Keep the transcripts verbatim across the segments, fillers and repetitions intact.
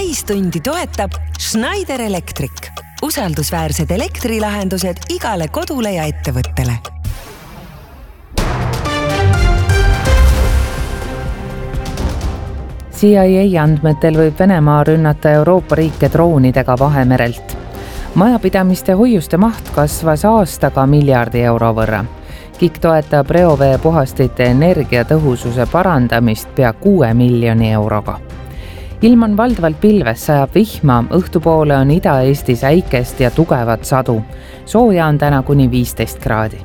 täistundi toetab Schneider Electric. Usaldusväärsed elektrilahendused igale kodule ja ettevõttele. C I A andmetel võib Venemaa rünnata Euroopa riike droonidega Vahemerelt. Majapidamiste hoiuste maht kasvas aastaga miljardi euro võrra. K I K toetab reovee puhastite energiatõhususe parandamist pea kuue miljoni euroga. Ilm on valdavalt pilves, sajab vihma, õhtupoole on Ida-Eestis äikest ja tugevat sadu. Sooja on täna kuni viisteist kraadi.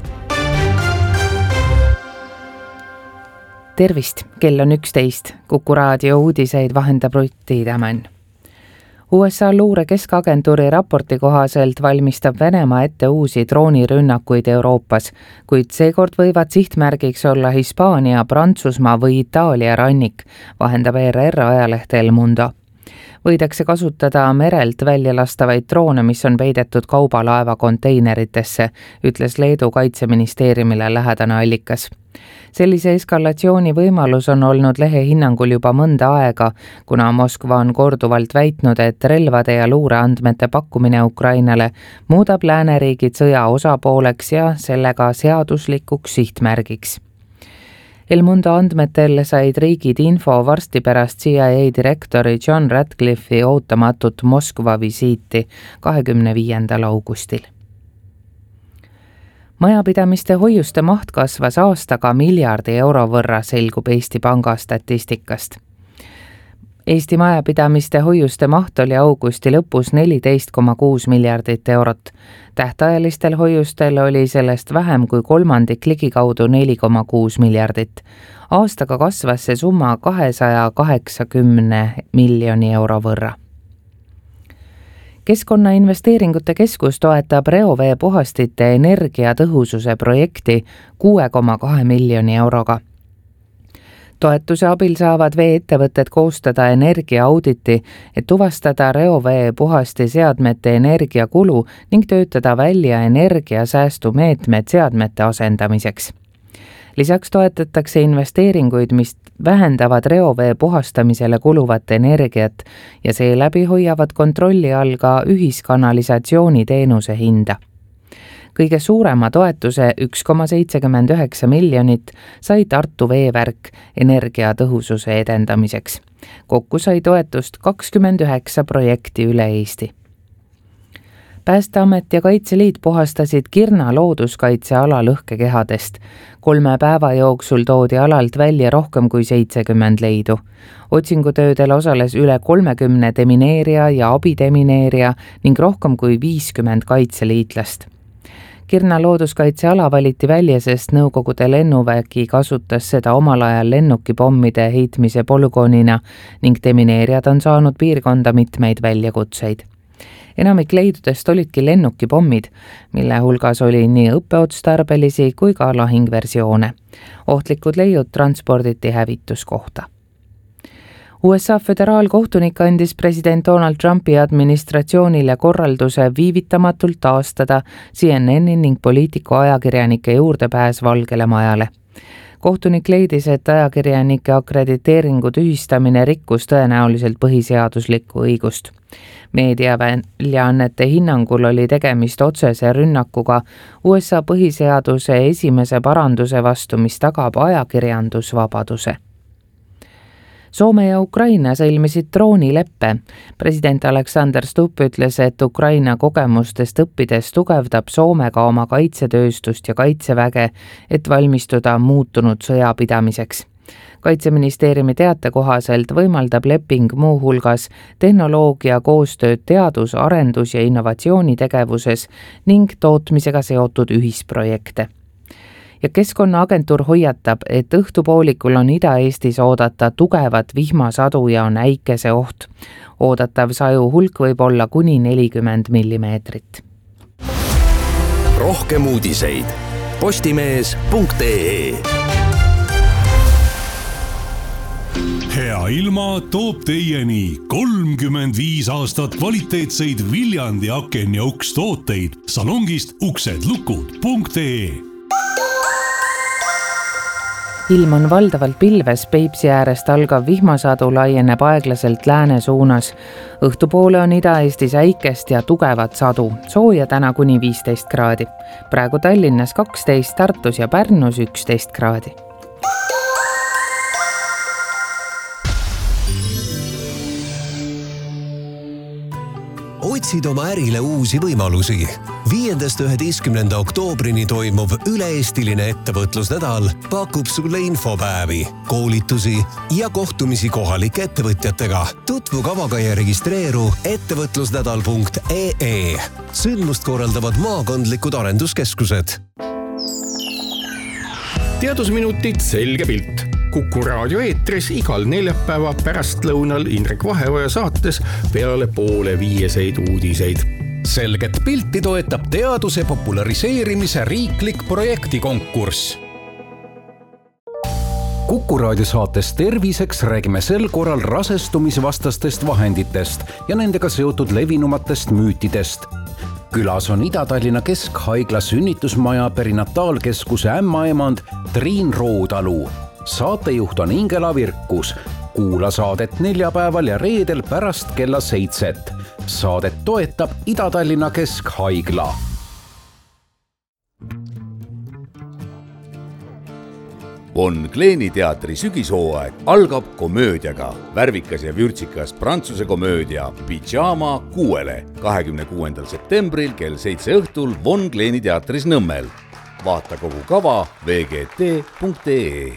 Tervist, kell on üksteist. Kuku raadio uudiseid vahendab Rutti Tämän. U S A luure keskagentuuri raporti kohaselt valmistab Venemaa ette uusi droonirünnakuid Euroopas, kuid seekord võivad sihtmärgiks olla Hispaania, Prantsusmaa või Itaalia rannik, vahendab E R R ajaleht El Mundo. Võidakse kasutada merelt välja lastavaid droone, mis on peidetud kaubalaeva konteineritesse, ütles Leedu kaitseministeeriumile lähedane allikas. Sellise eskalatsiooni võimalus on olnud lehe hinnangul juba mõnda aega, kuna Moskva on korduvalt väitnud, et relvade ja luureandmete pakkumine Ukrainale muudab lääneriigid sõja osapooleks ja sellega seaduslikuks sihtmärgiks. El Mundo andmetel said riigid info varsti pärast C I A direktori John Ratcliffe'i ootamatut Moskva visiiti kahekümne viiendal augustil. Majapidamiste hoiuste maht kasvas aastaga miljardi euro võrra, selgub Eesti Panga statistikast. Eesti majapidamiste hoiuste maht oli augusti lõpus neliteist koma kuus miljardit eurot. Tähtajalistel hoiustel oli sellest vähem kui kolmandik ligikaudu neli koma kuus miljardit. Aastaga kasvas see summa kahesaja kaheksakümne miljoni euro võrra. Keskkonnainvesteeringute keskus toetab reovee puhastite energiatõhususe projekti kuue koma kahe miljoni euroga. Toetuse abil saavad vee-ettevõtted koostada energiaauditi, et tuvastada reovee puhasti seadmete energiakulu ning töötada välja energiasäästumeetmed seadmete asendamiseks. Lisaks toetatakse investeeringuid, mis vähendavad reovee puhastamisele kuluvat energiat ja seeläbi hoiavad kontrolli all ka ühiskanalisatsiooni teenuse hinda. Kõige suurema toetuse üks koma seitsekümmend üheksa miljonit sai Tartu veevärk energiatõhususe edendamiseks. Kokku sai toetust kakskümmend üheksa projekti üle Eesti. Päästeamet ja Kaitseliit puhastasid Kirna looduskaitseala lõhkekehadest. Kolme päeva jooksul toodi alalt välja rohkem kui seitsekümmend leidu. Otsingutöödel osales üle kolmekümne demineerija ja abidemineerija ning rohkem kui viiskümmend kaitseliitlast. Kirna looduskaitseala valiti välja, sest Nõukogude lennuvägi kasutas seda omal ajal lennukipommide heitmise polügoonina ning demineerijad on saanud piirkonda mitmeid väljakutseid. Enamik leidudest olidki lennukipommid, mille hulgas oli nii õppeotstarbelisi kui ka lahingversioone. Ohtlikud leiud transporditi hävituskohta. U S A föderaalkohtunik andis president Donald Trumpi administratsioonile korralduse viivitamatult taastada C N N-i ning poliitiku ajakirjanike juurdepääs Valgele Majale. Kohtunik leidis, et ajakirjanike akrediteeringu tühistamine rikkus tõenäoliselt põhiseaduslikku õigust. Meediaväljaannete hinnangul oli tegemist otsese rünnakuga U S A põhiseaduse esimese paranduse vastu, mis tagab ajakirjandusvabaduse. Soome ja Ukraina sõlmisid droonileppe. President Alexander Stubb ütles, et Ukraina kogemustest õppides tugevdab Soome ka oma kaitsetööstust ja kaitseväge, et valmistuda muutunud sõjapidamiseks. Kaitseministeeriumi teate kohaselt võimaldab leping muu hulgas tehnoloogia koostööd teadus-, arendus- ja innovatsioonitegevuses ning tootmisega seotud ühisprojekte. Ja Keskkonnaagentuur hoiatab, et õhtupoolikul on Ida-Eestis oodata tugevat vihmasadu ja on äikese oht. Oodatav saju hulk võib olla kuni nelikümmend millimeetrit. Rohkem uudiseid postimees punkt ee. Hea ilma toob teieni kolmkümmend viis aastat kvaliteetseid Viljandi aken ja uks tooteid salongist uksedlukud punkt ee. ilm on valdavalt pilves, Peipsi äärest algav vihmasadu laieneb aeglaselt lääne suunas. Õhtupoole on Ida-Eestis äikest ja tugevat sadu, sooja täna kuni viisteist kraadi. Praegu Tallinnas kaksteist, Tartus ja Pärnus üksteist kraadi. Otsid oma ärile uusi võimalusi. viiendast üheteistkümnenda oktoobrini toimuv üle-eestiline ettevõtlusnädal pakub sulle infopäevi, koolitusi ja kohtumisi kohalike ettevõtjatega. Tutvu kavaga ja registreeru ettevõtlusnädal punkt ee. Sündmust korraldavad maakondlikud arenduskeskused. Teadusminutid selge pilt. Kuku raadio eetris igal neljapäeva pärastlõunal Indrek Vaheoja saates peale poole viieseid uudiseid. Selget pilti toetab teaduse populariseerimise riiklik projektikonkurss. Kuku raadio saates Terviseks räägime sel korral rasestumisvastastest vahenditest ja nendega seotud levinumatest müütidest. Külas on Ida-Tallinna Keskhaigla sünnitusmaja perinataalkeskuse ämmaemand Triin Roodalu. Saatejuht on Ingela Virkus. Kuula saadet neljapäeval ja reedel pärast kella seitset. Saadet toetab Ida-Tallinna Keskhaigla. Von Kleeni teatri sügishooaeg algab komöödiaga. Värvikas ja vürtsikas prantsuse komöödia Pyjama kuuele kahekümne kuuendal septembril kell seitse õhtul Von Kleeni teatris Nõmmel. Vaata kogu kava v g t punkt ee.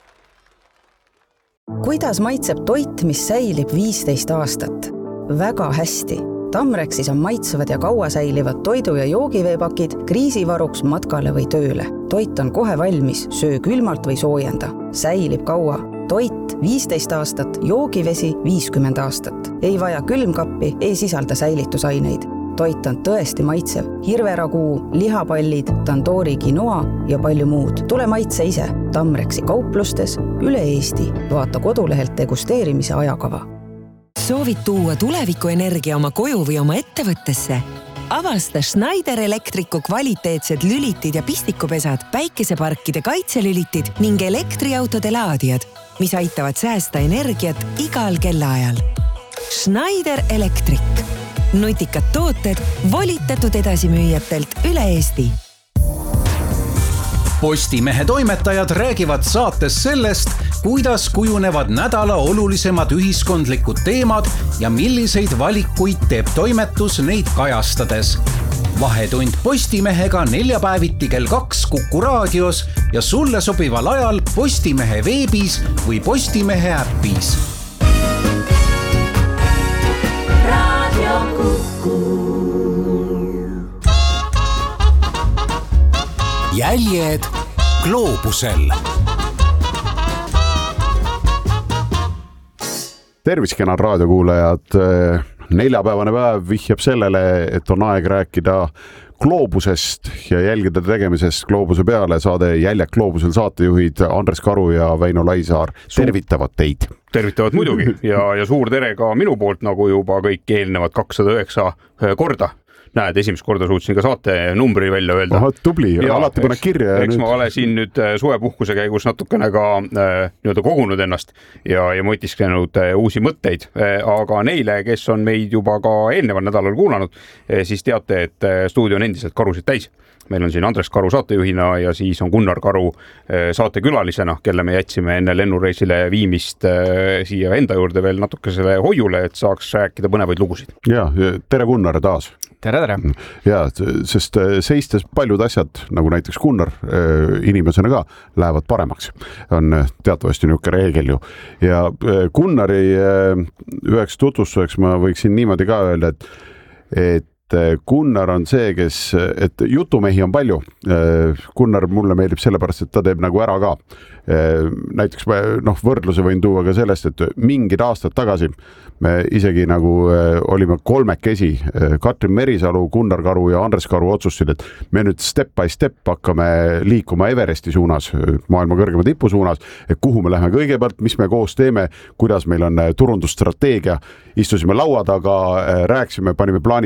Kuidas maitseb toit, mis säilib viisteist aastat? Väga hästi. Tamrexis on maitsevad ja kaua säilivad toidu- ja joogiveepakid kriisivaruks matkale või tööle. Toit on kohe valmis, söö külmalt või soojenda. Säilib kaua. Toit viisteist aastat, joogivesi viiskümmend aastat. Ei vaja külmkappi, ei sisalda säilitusaineid. Toit on tõesti maitsev. Hirveraguu, lihapallid, tandoori quinoa ja palju muud. Tule maitse ise. Tamrexi kauplustes üle Eesti. Vaata kodulehelt degusteerimise ajakava. Soovid tuua tulevikuenergia oma koju või oma ettevõttesse? Avasta Schneider Electricu kvaliteetsed lülitid ja pistikupesad, päikeseparkide kaitselülitid ning elektriautode laadijad, mis aitavad säästa energiat igal kellaajal. Schneider Electric. Nutikad tooted volitatud edasimüüjatelt üle Eesti. Postimehe toimetajad räägivad saates sellest, kuidas kujunevad nädala olulisemad ühiskondlikud teemad ja milliseid valikuid teeb toimetus neid kajastades. Vahetund Postimehega neljapäeviti kell kaks Kuku raadios ja sulle sobival ajal Postimehe veebis või Postimehe äppis. Radio Kuku. Jäljed gloobusel. Tervis, kenad raadiokuulajad. Neljapäevane päev vihjab sellele, et on aeg rääkida gloobusest ja jälgida tegemisest gloobuse peale. Saade Jäljed gloobusel saatejuhid Andres Karu ja Väino Laisaar tervitavad teid. Tervitavad muidugi ja, ja suur tere ka minu poolt, nagu juba kõik eelnevad kakssada üheksa korda. Näed, esimest korda suutsin ka saate numbri välja öelda. Aha, tubli, ja, alati paned kirja. Eks nüüd... ma olen siin nüüd suvepuhkuse käigus natukene ka äh, nii-öelda kogunud ennast ja, ja mõtisklenud äh, uusi mõtteid. Äh, aga neile, kes on meid juba ka eelneval nädalal kuulanud, äh, siis teate, et äh, stuudio on endiselt karusid täis. Meil on siin Andres Karu saatejuhina ja siis on Gunnar Karu saatekülalisena, kelle me jätsime enne lennureisile viimist siia enda juurde veel natukesele hoiule, et saaks rääkida põnevaid lugusid. Ja, tere Gunnar taas. Tere, tere. Ja, sest seistes paljud asjad, nagu näiteks Gunnar inimesena ka, lähevad paremaks. On teatavasti niuke reegel ju. Ja Gunnari üheks tutvustuseks ma võiksin niimoodi ka öelda, et, et Gunnar on see, kes, et jutumehi on palju. Gunnar mulle meeldib sellepärast, et ta teeb nagu ära ka. Näiteks noh, võrdluse võin tuua ka sellest, et mingid aastad tagasi me isegi nagu olime kolmekesi, Katrin Merisalu, Gunnar Karu ja Andres Karu otsustasid, et me nüüd step by step hakkame liikuma Everesti suunas, maailma kõrgema tipu suunas, et kuhu me läheme kõigepealt, mis me koos teeme, kuidas meil on turundusstrateegia. Istusime laua taga, rääksime, panime plaanid paika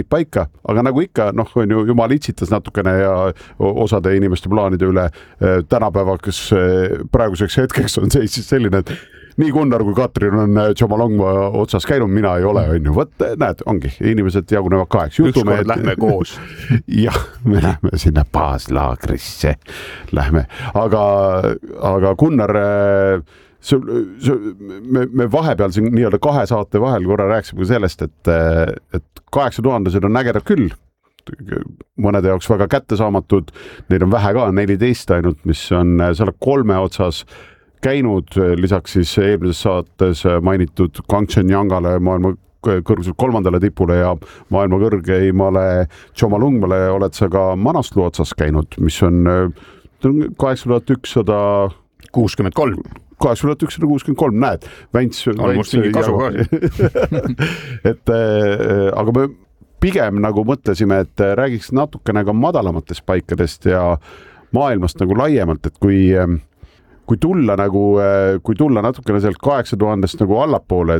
aga nagu ikka, noh, on ju jumal itsitas natukene ja osade inimeste plaanide üle tänapäeva, kes praeguseks hetkeks on seis siis selline, et nii Gunnar kui Katrin on Tšomalongma otsas käinud, mina ei ole, on ju. Võt, näed, ongi, inimesed jagunevad kaheks. Ükskord lähme koos. Jah, me lähme sinna baaslaagrisse. Lähme. Aga, aga Gunnar, see, see, me, me vahepeal siin nii-öelda kahe saate vahel korra rääkisime sellest, et, et kaheksa tuhandesed on ägedad küll. Mõnede jaoks väga kättesaamatud. Neid on vähe ka, neliteist ainult, mis on selle kolme otsas käinud, lisaks siis eelmises saates mainitud Kangchenjangale, maailma kõrguselt kolmandale tipule ja maailma kõrgeimale Tšomalungmale oled sa ka Manaslu otsas käinud, mis on kaheksa tuhat ükssada kuuskümmend kolm. kaheksa tuhat ükssada kuuskümmend kolm, näed, Vänts. On must mingi kasu ka. et, aga me pigem nagu mõtlesime, et räägiks natukene ka madalamatest paikadest ja maailmast nagu laiemalt, et kui kui tulla nagu, kui tulla natukene sealt kaheksa tuhandest nagu allapoole,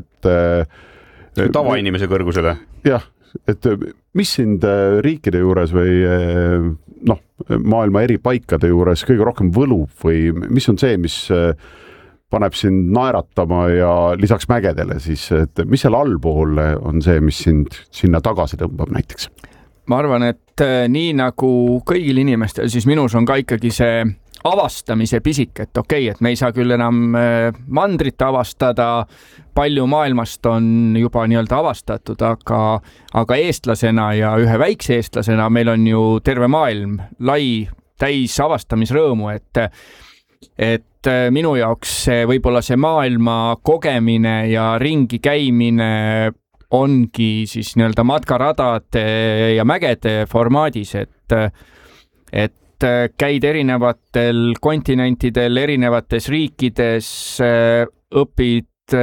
et tavainimese kõrgusele. Jah, et mis sind riikide juures või noh, maailma eri paikade juures kõige rohkem võlub või mis on see, mis paneb sind naeratama ja lisaks mägedele siis, et mis seal allpool on see, mis sind sinna tagasi tõmbab näiteks? Ma arvan, et nii nagu kõigil inimestel, siis minus on ka ikkagi see avastamise pisik, et okei, okay, et me ei saa küll enam mandrit avastada, palju maailmast on juba nii-öelda avastatud, aga, aga eestlasena ja ühe väikse eestlasena meil on ju terve maailm lai täis avastamisrõõmu, et, et minu jaoks see, võib-olla see maailma kogemine ja ringi käimine ongi siis nii-öelda matkaradade ja mägede formaadis, et, et käid erinevatel kontinentidel, erinevates riikides, õpid,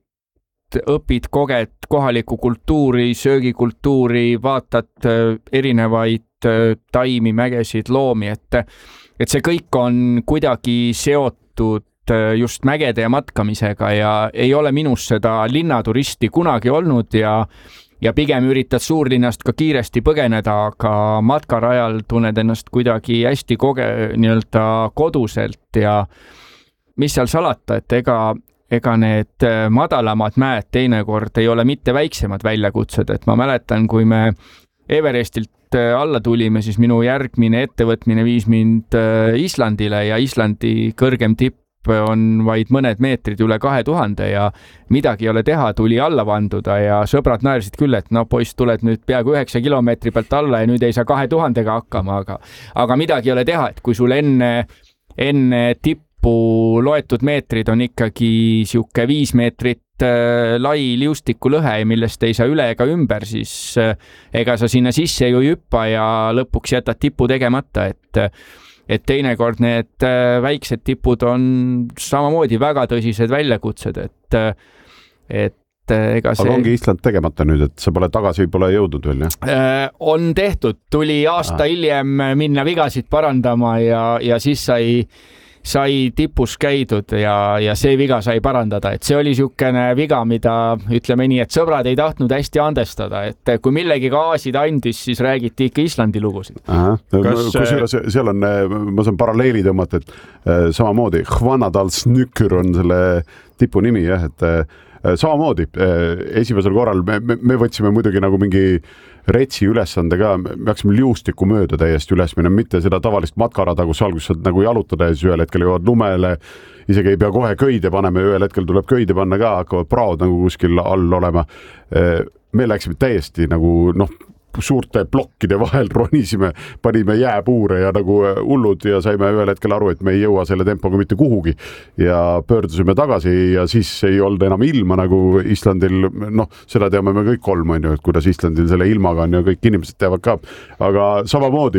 õpid, koged kohalikku kultuuri, söögikultuuri, vaatad erinevaid taimi, mägesid, loomi, et, et see kõik on kuidagi seotud just mägede ja matkamisega ja ei ole minus seda linnaturisti kunagi olnud ja ja pigem üritad suurlinnast ka kiiresti põgeneda, aga matkarajal tunned ennast kuidagi hästi koge, nii-öelda koduselt ja mis seal salata, et ega, ega need madalamad mäed teinekord ei ole mitte väiksemad väljakutsed, et ma mäletan, kui me Everestilt alla tulime, siis minu järgmine ettevõtmine viis mind Islandile ja Islandi kõrgem tipp on vaid mõned meetrid üle kahe tuhande ja midagi ei ole teha, tuli alla vanduda ja sõbrad naersid küll, et no poiss, tuled nüüd peaaegu üheksa kilomeetri pealt alla ja nüüd ei saa kahe tuhandega hakkama, aga, aga midagi ei ole teha, et kui sul enne, enne tippu loetud meetrid on ikkagi siuke viis meetrit lai liustiku lõhe, millest ei saa üle ega ümber, siis ega sa sinna sisse ju ei hüppa ja lõpuks jätad tipu tegemata, et et teinekord need väiksed tipud on samamoodi väga tõsised väljakutsed, et, et ega see... Aga ongi Island tegemata nüüd, et sa pole tagasi pole jõudnud veel, jah? On tehtud, tuli aasta ah. hiljem minna vigasid parandama ja, ja siis sai, sai tipus käidud ja, ja see viga sai parandada, et see oli siukene viga, mida ütleme nii, et sõbrad ei tahtnud hästi andestada, et kui millegi gaasid andis, siis räägiti ikka Islandi lugusid. Kas... Kusjuures seal on, ma saan paralleeli tõmmata, et samamoodi Hvannadalsnykr on selle tipu nimi, jah, et samamoodi esimesel korral me, me, me võtsime muidugi nagu mingi retsi ülesande ka, me haksime liustiku mööda täiesti üles minema, mitte seda tavalist matkarada, kus alguses saad nagu jalutada ja siis ühel hetkel jõuad lumele, isegi ei pea kohe köide panema ja ühel hetkel tuleb köide panna ka, hakkavad praod nagu kuskil all olema. Me läksime täiesti nagu noh, suurte plokkide vahel ronisime, panime jääpuure ja nagu hullud ja saime ühel hetkel aru, et me ei jõua selle tempoga mitte kuhugi ja pöördusime tagasi ja siis ei olnud enam ilma nagu Islandil, noh, seda teame me kõik kolm, on ju, et kuidas Islandil selle ilmaga on ja kõik inimesed teavad ka, aga samamoodi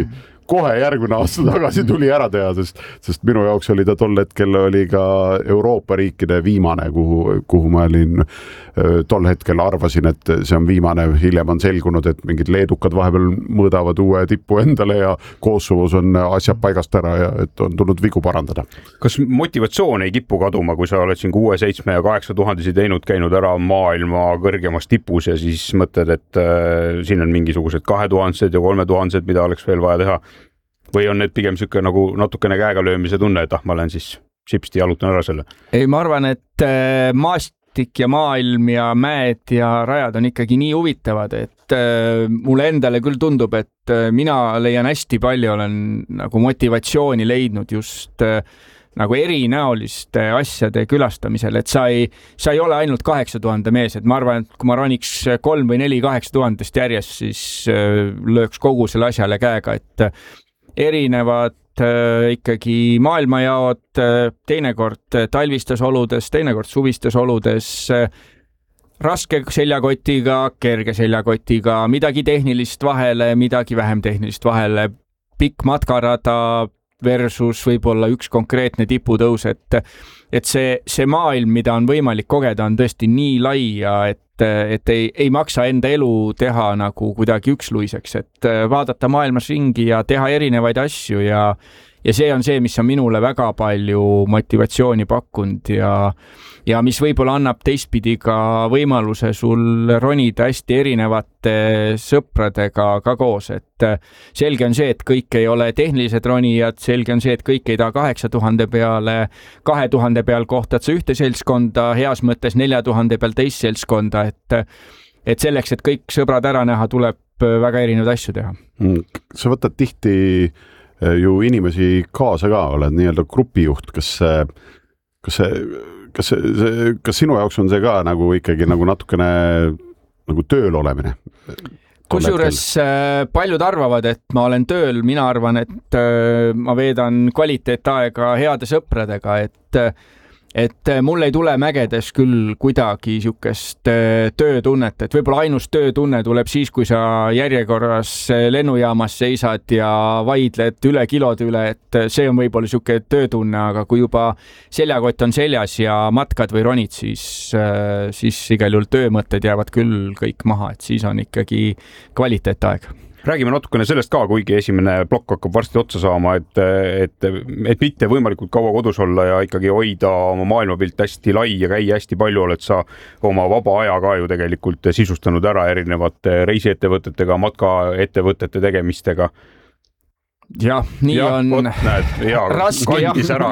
kohe järgmine aasta tagasi tuli ära teha, sest, sest minu jaoks oli ta tol hetkel oli ka Euroopa riikide viimane, kuhu, kuhu ma olin tol hetkel arvasin, et see on viimane. Hiljem on selgunud, et mingid leedukad vahepeal mõõdavad uue tippu endale ja Kosovos on asjad paigast ära ja et on tulnud vigu parandada. Kas motivatsioon ei kipu kaduma, kui sa oled siin kuue, seitsme ja kaheksa tuhandesi teinud, käinud ära maailma kõrgemas tipus ja siis mõtled, et äh, siin on mingisugused kahe tuhandesed ja kolme tuhandesed, mida oleks veel vaja teha? Või on need pigem siuke nagu natukene käega löömise tunne, et ah, ma olen siis sipsti jalutan ära selle? Ei, ma arvan, et äh, maastik ja maailm ja mäed ja rajad on ikkagi nii huvitavad, et äh, mulle endale küll tundub, et äh, mina leian hästi palju, olen nagu motivatsiooni leidnud just äh, nagu erinäoliste asjade külastamisel, et sa ei, sa ei ole ainult kaheksa tuhande mees, et ma arvan, et kui ma roniks kolm või neli kaheksa tuhandest järjest, siis lööks kogu selle asjale käega, et erinevad äh, ikkagi maailmajaod, äh, teinekord talvistes oludes, teinekord suvistes oludes, äh, raske seljakotiga, kerge seljakotiga, midagi tehnilist vahele, midagi vähem tehnilist vahele, pikk matkarada, versus võib-olla üks konkreetne tiputõus, et, et see, see maailm, mida on võimalik kogeda, on tõesti nii lai ja et, et ei, ei maksa enda elu teha nagu kuidagi üksluiseks, et vaadata maailmas ringi ja teha erinevaid asju ja, ja see on see, mis on minule väga palju motivatsiooni pakkunud ja, ja mis võib-olla annab teistpidi ka võimaluse sul ronida hästi erinevate sõpradega ka koos, et selge on see, et kõik ei ole tehnilised ronijad, selge on see, et kõik ei taha kaheksa tuhande peale, kahe tuhande peal kohtad sa ühte seltskonda, heas mõttes nelja tuhande peal teist seltskonda, et, et selleks, et kõik sõbrad ära näha, tuleb väga erinevaid asju teha. Sa võtad tihti ju inimesi kaasa ka, oled nii-öelda grupijuht, kas kas see Kas, see, kas sinu jaoks on see ka nagu ikkagi nagu natukene nagu tööl olemine? Kusjuures paljud arvavad, et ma olen tööl, mina arvan, et ma veedan kvaliteetaega heade sõpradega, et, et mul ei tule mägedes küll kuidagi siukest töötunnet, et võib-olla ainus töötunne tuleb siis, kui sa järjekorras lennujaamas seisad ja vaidled üle kilode üle, et see on võib-olla siuke töötunne, aga kui juba seljakott on seljas ja matkad või ronid, siis, siis igal juhul töömõtted jäävad küll kõik maha, et siis on ikkagi kvaliteetaeg. Räägime natukene sellest ka, kuigi esimene plokk hakkab varsti otsa saama, et, et, et mitte võimalikult kaua kodus olla ja ikkagi hoida oma maailmapilt hästi lai ja käia hästi palju, oled sa oma vaba aja ka ju tegelikult sisustanud ära erinevate reisiettevõtetega, matkaettevõtete tegemistega. Jah, nii ja, on võt, näed, ja, raske kandis ära.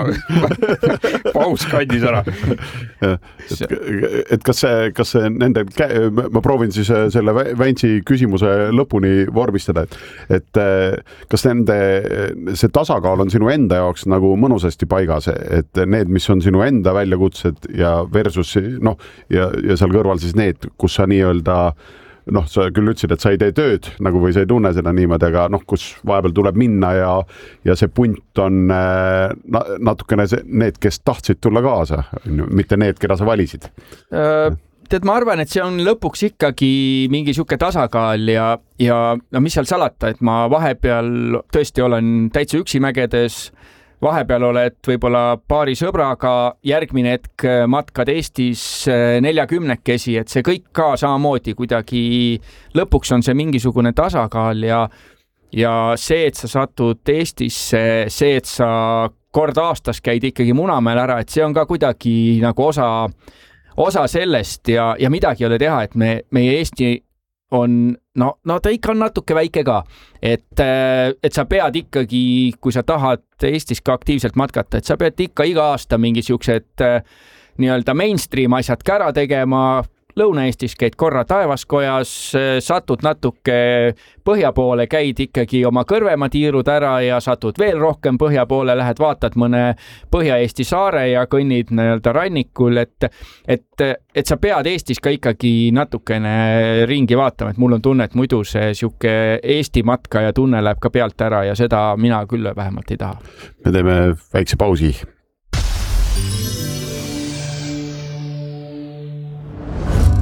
Paus kandis ära. Et, et kas see, kas see nende, ma proovin siis selle Väntsi küsimuse lõpuni vormistada, et, et kas nende, see tasakaal on sinu enda jaoks nagu mõnusasti paigas, et need, mis on sinu enda väljakutsed ja versus, noh, ja, ja seal kõrval siis need, kus sa nii-öelda noh, sa küll ütlesid, et sa ei tee tööd nagu või sa ei tunne seda niimoodi, aga noh, kus vahepeal tuleb minna ja, ja see punt on natukene see, need, kes tahtsid tulla kaasa, mitte need, keda sa valisid. Tead, ma arvan, et see on lõpuks ikkagi mingi siuke tasakaal ja, ja no mis seal salata, et ma vahepeal tõesti olen täitsa üksi mägedes, vahepeal oled võib-olla paari sõbraga, järgmine hetk matkad Eestis neljakümnekesi, et see kõik ka samamoodi kuidagi lõpuks on see mingisugune tasakaal ja, ja see, et sa satud Eestisse, see, et sa kord aastas käid ikkagi Munamäel ära, et see on ka kuidagi nagu osa, osa sellest ja, ja midagi ei ole teha, et me, meie Eesti on, no, no ta ikka on natuke väike ka, et, et sa pead ikkagi, kui sa tahad Eestis ka aktiivselt matkata, et sa pead ikka iga aasta mingi siuksed nii-öelda mainstream asjad ka ära tegema, Lõuna-Eestis käid korra Taevaskojas, satud natuke põhja poole, käid ikkagi oma kõrvema tiirud ära ja satud veel rohkem põhja poole, lähed vaatad mõne Põhja-Eesti saare ja kõnnid nii-öelda rannikul, et, et, et sa pead Eestis ka ikkagi natukene ringi vaatama, et mul on tunne, et muidu see siuke Eesti matka ja tunne läheb ka pealt ära ja seda mina küll vähemalt ei taha. Me teeme väikse pausi.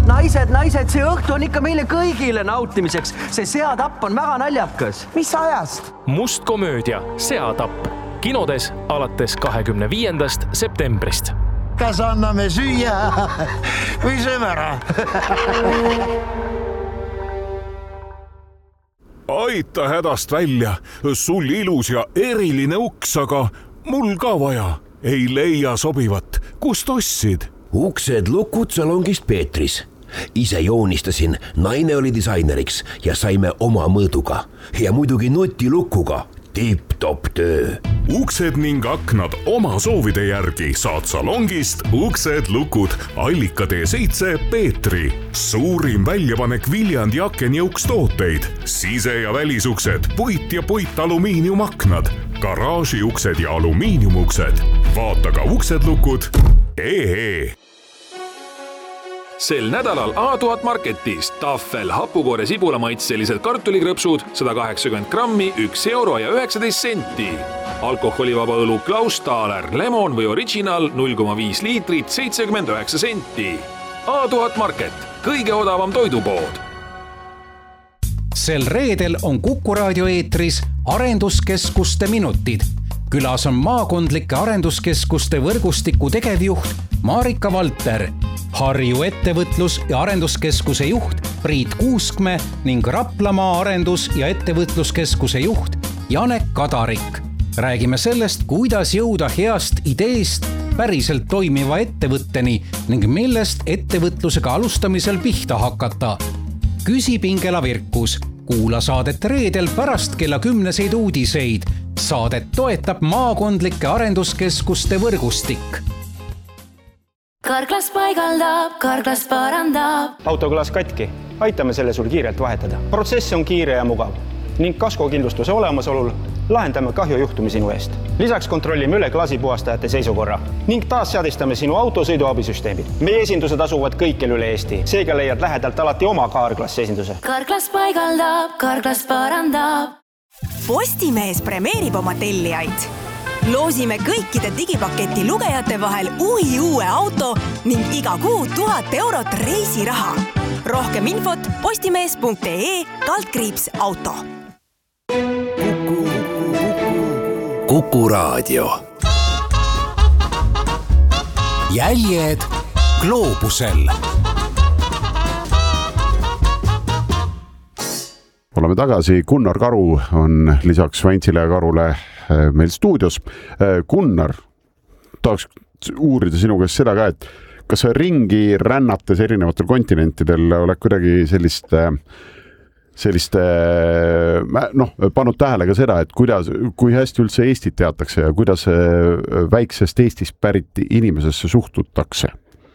naised, naised, see õhtu on ikka meile kõigile nautimiseks. See seatapp on väga naljakas. Mis ajast? Must komöödia Seatapp. Kinodes alates kahekümne viiendast septembrist. Kas anname süüa või sööme ära? Aita hädast välja. Sul ilus ja eriline uks, aga mul ka vaja. Ei leia sobivat. Kust ostsid? Uksed lukud salongist Peetris. Ise joonistasin, naine oli disaineriks ja saime oma mõõduga. Ja muidugi nutilukuga. Tip-top töö. Uksed ning aknad oma soovide järgi saad salongist Uksed lukud Allika tee seitse Peetri. Suurim väljapanek Viljandi aken ja ukstooteid. Sise- ja välisuksed, puit ja puit alumiiniumaknad, garaažiuksed ja alumiiniumuksed. Vaata ka Uksed lukud ee. Sel nädalal A tuhat Marketis Tahvel hapukoore sibulamaitselised kartulikrõpsud sada kaheksakümmend grammi, üks euro ja üheksateist senti. Alkoholivaba õlu Klaus Thaler, lemon või original null koma viis liitrit, seitsekümmend üheksa senti. A tuhat Market, kõige odavam toidupood. Sel reedel on Kuku raadio eetris arenduskeskuste minutid. Külas on maakondlike arenduskeskuste võrgustiku tegevjuht Marika Valter, Harju ettevõtlus- ja arenduskeskuse juht Priit Kuuskme ning Raplamaa arendus- ja ettevõtluskeskuse juht Janek Kadarik. Räägime sellest, kuidas jõuda heast ideest päriselt toimiva ettevõtteni ning millest ettevõtlusega alustamisel pihta hakata. Küsi Pingela Virkus. Kuula saadet reedel pärast kella kümneseid uudiseid. Saadet toetab maakondlike arenduskeskuste võrgustik. Karklas paigaldab, Karklas parandab. Autoklaas katki. Aitame selle sul kiirelt vahetada. Protsess on kiire ja mugav. Ning kaskokindlustuse olemasolul lahendame kahjujuhtumi sinu eest. Lisaks kontrollime üle klaasipuhastajate seisukorra ning taas seadistame sinu auto sõiduabisüsteemid. Meie esindused asuvad kõikjal üle Eesti. Seega leiad lähedalt alati oma Karklas esinduse. Karklas paigaldab, Karklas parandab. Postimees premeerib oma tellijaid. Loosime kõikide digipaketi lugejate vahel uhi uue auto ning iga kuu tuhat eurot reisiraha. Rohkem infot postimees punkt ee kaldkriips auto. Kuku raadio. Jäljed gloobusel. Oleme tagasi, Gunnar Karu on lisaks Vantsile ja Karule meil stuudios. Gunnar, tahaks uurida sinu käest seda ka, et kas sa ringi rännates erinevatel kontinentidel oled kuidagi sellist, sellist noh, pannud tähele ka seda, et kuidas, kui hästi üldse Eestit teatakse ja kuidas väiksest Eestist pärit inimesesse suhtutakse?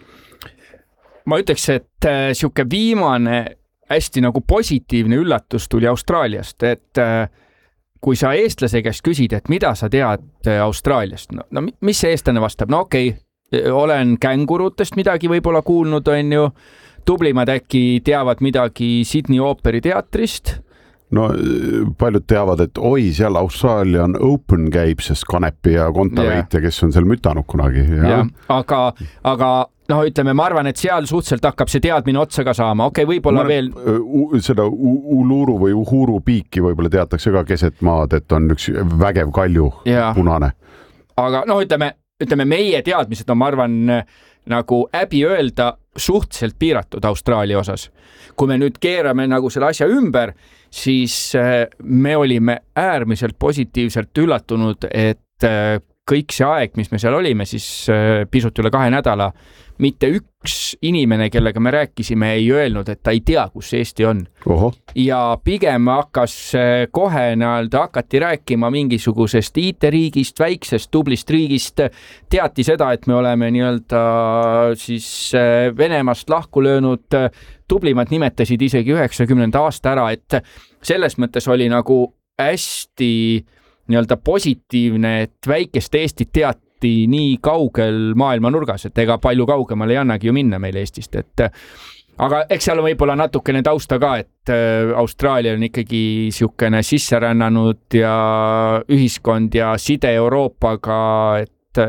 Ma ütleks, et siuke viimane hästi nagu positiivne üllatus tuli Austraaliast, et kui sa eestlase käest küsid, et mida sa tead Austraaliast, no, no mis see eestlane vastab? No okei, okay, olen kängurutest midagi võib-olla kuulnud, on ju, tublimad äkki teavad midagi Sydney ooperi teatrist. No paljud teavad, et oi, seal Australian Open käib, sest Kanepi ja Kontaveitja, kes on seal mütanud kunagi. Ja. Ja, aga, aga noh, ütleme, ma arvan, et seal suhteliselt hakkab see teadmine otsa ka saama. Okei, okay, võib-olla ma veel... Seda Uluru või Uhuru piiki võib-olla teatakse ka keset maad, et on üks vägev kalju, ja. Punane. Aga noh, ütleme, ütleme, meie teadmised on, ma arvan, nagu äbi öelda suhteliselt piiratud Austraalia osas. Kui me nüüd keerame nagu selle asja ümber, siis me olime äärmiselt positiivselt üllatunud, et kõik see aeg, mis me seal olime, siis pisut üle kahe nädala, mitte üks inimene, kellega me rääkisime, ei öelnud, et ta ei tea, kus Eesti on. Oho. Ja pigem hakkas kohe näalda, hakati rääkima mingisugusest I T-riigist, väiksest tublist riigist, teati seda, et me oleme nii-öelda siis Venemaast lahku löönud, tublimad nimetasid isegi üheksakümnenda aasta ära, et selles mõttes oli nagu hästi nii-öelda positiivne, et väikest Eestit teati nii kaugel maailma nurgas, et ega palju kaugemale ei annagi ju minna meil Eestist, et aga eks seal on võib-olla natukene tausta ka, et Austraalia on ikkagi siukene sisserännanud ja ühiskond ja side Euroopaga, et, et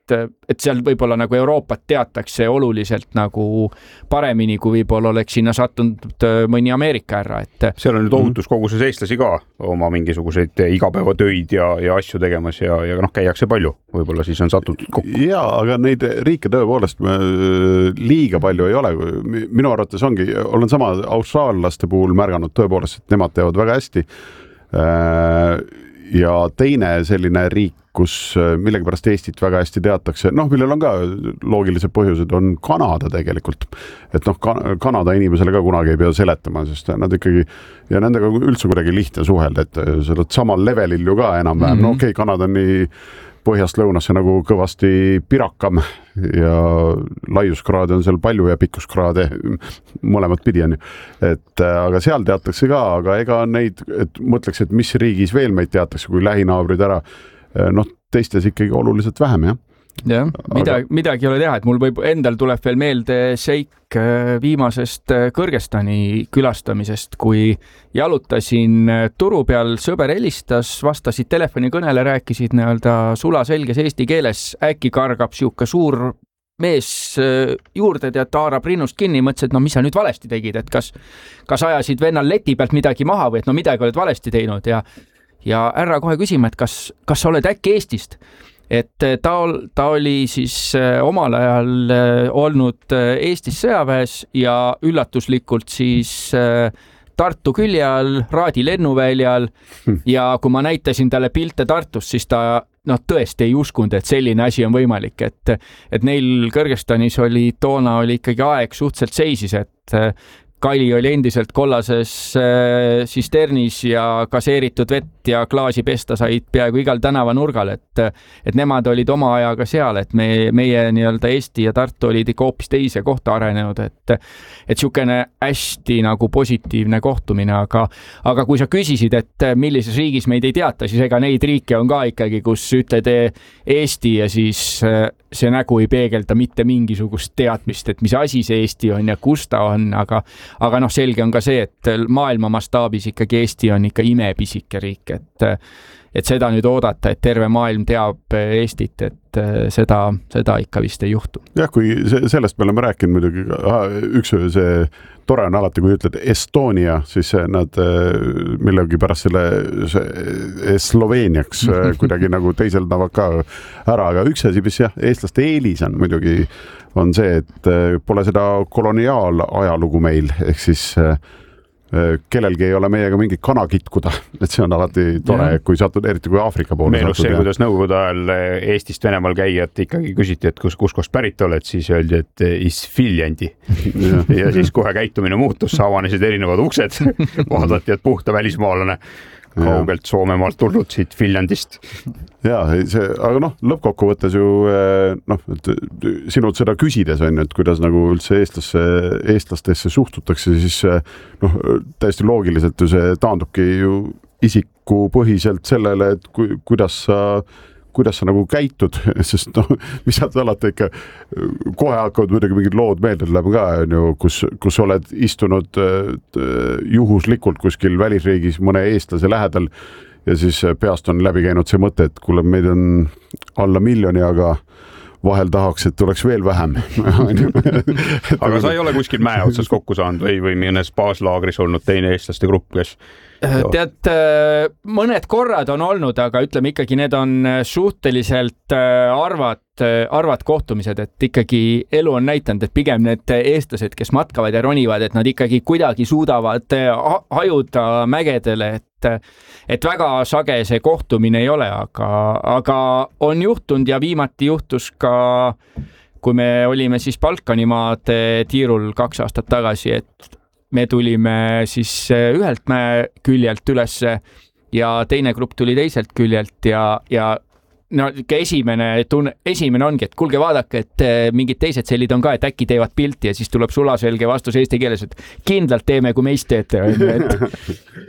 et seal võib-olla nagu Euroopat teatakse oluliselt nagu paremini, kui võib-olla oleks sinna sattunud mõni Ameerika ära, et seal on nüüd ohutus koguses eestlasi ka oma mingisuguseid igapäevatöid ja, ja asju tegemas ja, ja noh, käiakse palju, võib-olla siis on sattunud kokku. Jaa, aga neid riike tõepoolest liiga palju ei ole. Minu arvates ongi, olen sama austraallaste puhul märganud tõepoolest, et nemad teevad väga hästi. Ja teine selline riik, kus millegipärast Eestit väga hästi teatakse, noh, millel on ka loogilised põhjused, on Kanada tegelikult. Et noh, Kanada inimesele ka kunagi ei pea seletama, sest nad ikkagi, ja nendega üldse kuidagi lihtne suhelda, et sa oled samal levelil ju ka enam-vähem. Mm-hmm. No okei, okay, Kanada on nii põhjast lõunasse nagu kõvasti pirakam ja laiuskraade on seal palju ja pikkuskraade mõlemad pidi on ju. Et aga seal teatakse ka, aga ega neid, et mõtleks, et mis riigis veel meid teatakse, kui lähinaabrid ära, noh, teistes ikkagi oluliselt vähem, jah. jah, midagi, midagi ei ole teha, et mul võib, endal tuleb veel meelde seik viimasest Kõrgõzstani külastamisest, kui jalutasin turu peal, sõber helistas, vastasid telefonikõnele, rääkisid nii-öelda sulaselges eesti keeles, äkki kargab siuke suur mees juurde, tead, haarab rinnust kinni, mõtlesid, et no mis sa nüüd valesti tegid, et kas, kas ajasid vennal leti pealt midagi maha või et no midagi oled valesti teinud ja ja härra kohe küsima, et kas, kas sa oled äkki Eestist? Et ta, ta oli siis omal ajal olnud Eestis sõjaväes ja üllatuslikult siis Tartu külje all, Raadi lennuväljal hmm. ja kui ma näitasin talle pilte Tartust, siis ta no, tõesti ei uskunud, et selline asi on võimalik, et, et neil Kõrgõzstanis oli, toona oli ikkagi aeg suhteliselt seisis, et Kali oli endiselt kollases sisternis ja gaseeritud vett ja klaasi pesta said peaaegu igal tänava nurgal, et, et nemad olid oma ajaga seal, et me, meie nii-öelda Eesti ja Tartu olid ikka hoopis teise kohta arenenud, et, et siukene hästi nagu positiivne kohtumine, aga, aga kui sa küsisid, et millises riigis meid ei teata, siis ega neid riike on ka ikkagi, kus ütled Eesti ja siis see nägu ei peegelda mitte mingisugust teadmist, et mis asi see Eesti on ja kus ta on, aga aga noh, selge on ka see, et maailma mastaabis ikkagi Eesti on ikka imepisike riik, et, et seda nüüd oodata, et terve maailm teab Eestit, et seda, seda ikka vist ei juhtu. Jah, kui sellest me oleme rääkinud muidugi, üks see tore on alati, kui ütled Estonia, siis nad millegi pärast selle see Sloveeniaks kuidagi nagu teiseldavad ka ära, aga üks asi, mis jah, eestlaste eelis on muidugi, on see, et pole seda koloniaalajalugu meil, ehk siis kellelgi ei ole meiega mingi kana kitkuda, et see on alati tore, ja. Kui satud, eriti kui Aafrika poole meenus see, kuidas nõukogude ajal Eestist Venemaal käijat ikkagi küsiti, et kus, kus kost pärit oled, siis öeldi, et is Viljandi ja. ja siis kohe käitumine muutus, avanesid erinevad uksed, vaadati, et puhta välismaalane kaugelt Soomemaalt tulnud siit Viljandist. Ja, see, aga noh, lõppkokkuvõttes ju noh, sinult seda küsides on, et kuidas nagu üldse eestlasse, eestlastesse suhtutakse, siis noh, täiesti loogiliselt ju see taandubki ju isikupõhiselt sellele, et ku, kuidas sa kuidas sa nagu käitud, sest noh, mis saad alati ikka, kohe hakkavad muidugi mingid lood meelde läheb ka, ju, kus, kus oled istunud juhuslikult kuskil välisriigis mõne eestlase lähedal ja siis peast on läbi käinud see mõte, et kuule, meid on alla miljoni, aga vahel tahaks, et oleks veel vähem. Aga sa ei ole kuskil mäe otsas kokku saanud või, või mõnes baaslaagris olnud teine eestlaste grupp, kes tead, mõned korrad on olnud, aga ütleme ikkagi, need on suhteliselt arvad, arvad kohtumised, et ikkagi elu on näitanud, et pigem need eestlased, kes matkavad ja ronivad, et nad ikkagi kuidagi suudavad hajuda mägedele, et, et väga sage see kohtumine ei ole, aga, aga on juhtunud ja viimati juhtus ka, kui me olime siis Balkanimaade tiirul kaks aastat tagasi, et me tulime siis ühelt mäe küljelt ülesse ja teine grupp tuli teiselt küljelt ja, ja no esimene, tunne, esimene ongi, et kuulge vaadake, et mingid teised sellid on ka, et äkki teevad pilti ja siis tuleb sulaselge vastus eesti keeles, et kindlalt teeme, kui meist teete. Et,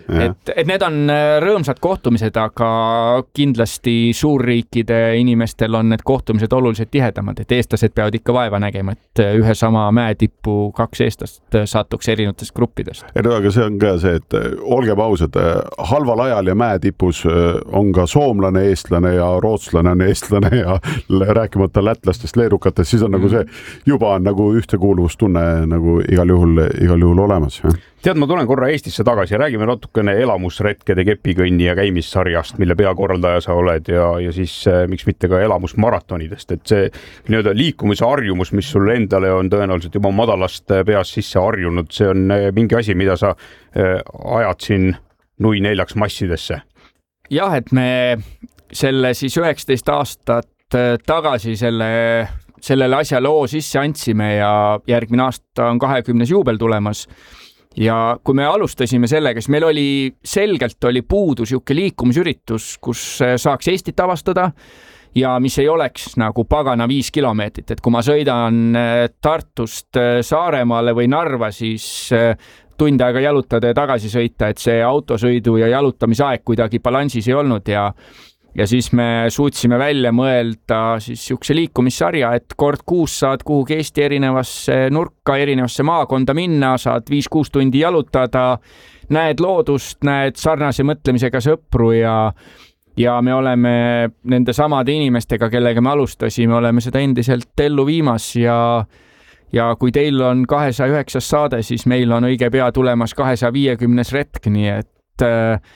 et, et need on rõõmsad kohtumised, aga kindlasti suurriikide inimestel on need kohtumised oluliselt tihedamad, et eestlased peavad ikka vaeva nägema, et ühe sama mäetippu kaks eestlast satuks erinevatest gruppidest. No, aga see on ka see, et olgem ausad, halval ajal ja mäetipus on ka soomlane, eestlane ja rootslane on eestlane ja rääkimata lätlastest, leerukatest, siis on mm. nagu see juba on nagu ühtekuuluvustunne nagu igal juhul, igal juhul olemas. Ja. Tead, ma tulen korra Eestisse tagasi ja räägime natukene elamusretkede kepikõnni ja käimissarjast, mille peakorraldaja sa oled ja, ja siis miks mitte ka elamusmaratonidest, et see nii-öelda liikumise harjumus, mis sul endale on tõenäoliselt juba madalast peast sisse harjunud, see on mingi asi, mida sa ajad siin nui neljaks massidesse. Jah, et me selle siis üheksateist aastat tagasi selle sellele asja loo sisse andsime ja järgmine aasta on kahekümnes juubel tulemas. Ja kui me alustasime sellega, siis meil oli selgelt oli puudus juhke liikumisüritus, kus saaks Eestit avastada ja mis ei oleks nagu pagana viis kilomeetrit. Et kui ma sõidan Tartust Saaremaale või Narva, siis tund aega jalutada ja tagasi sõita, et see autosõidu ja jalutamisaeg kuidagi balansis ei olnud ja Ja siis me suutsime välja mõelda siis siukse liikumissarja, et kord kuus saad kuhugi Eesti erinevasse nurka, erinevasse maakonda minna, saad viis-kuus tundi jalutada, näed loodust, näed sarnase mõtlemisega sõpru ja, ja me oleme nende samade inimestega, kellega me alustasime, oleme seda endiselt ellu viimas ja, ja kui teil on kahesaja üheksas saade, siis meil on õige pea tulemas kahesaja viiekümnes retk, nii et